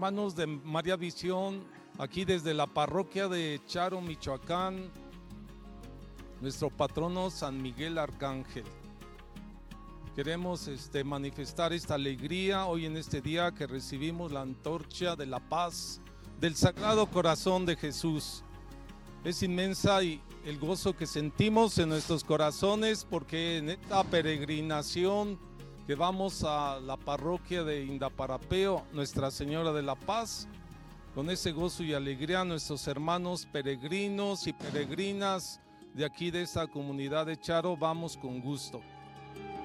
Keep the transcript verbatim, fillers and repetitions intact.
hermanos de María Visión, aquí desde la parroquia de Charo, Michoacán, nuestro patrono San Miguel Arcángel. Queremos este, manifestar esta alegría hoy en este día que recibimos la antorcha de la paz del Sagrado Corazón de Jesús. Es inmensa y el gozo que sentimos en nuestros corazones porque en esta peregrinación que vamos a la parroquia de Indaparapeo, Nuestra Señora de la Paz, con ese gozo y alegría nuestros hermanos peregrinos y peregrinas de aquí de esta comunidad de Charo vamos con gusto.